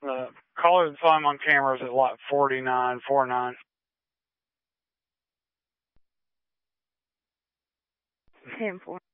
The color of the foam on camera is at lot 4949. 10-4.